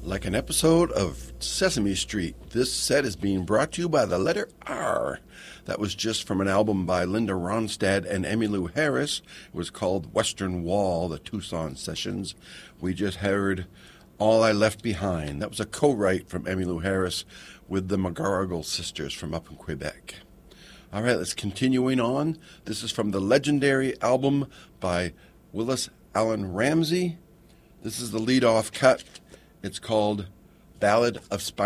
Like an episode of Sesame Street, this set is being brought to you by the letter R. That was just from an album by Linda Ronstadt and Emmylou Harris. It was called Western Wall, the Tucson Sessions. We just heard All I Left Behind. That was a co-write from Emmylou Harris with the McGarrigle sisters from up in Quebec. All right, let's continuing on. This is from the legendary album by Willis Allen Ramsey. This is the lead-off cut. It's called Ballad of Spider